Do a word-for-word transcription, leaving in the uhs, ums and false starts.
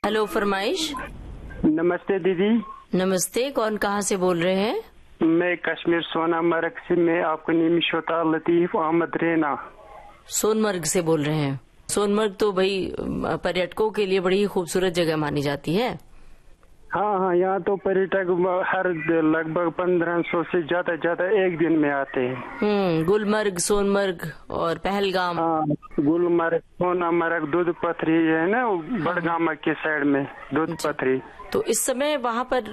Hello, फरमाइश। नमस्ते दीदी। नमस्ते, कौन कहाँ से बोल रहे हैं? मैं कश्मीर सोनामर्ग से, मैं आपका निमिशोता लतीफ अहमद रेना। सोनमर्ग से बोल रहे हैं? सोनमर्ग तो भाई पर्यटकों के लिए बड़ी ही खूबसूरत जगह मानी जाती है। हाँ हाँ, यहाँ तो पर्यटक हर लगभग पंद्रह सौ से ज्यादा ज्यादा एक दिन में आते हैं। हम्म गुलमर्ग, सोनमर्ग और पहलगाम। हाँ, गुलमर्ग, सोनामर्ग, दूध पथरी है ना, बड़गामा के साइड में दूध पथरी। तो इस समय वहाँ पर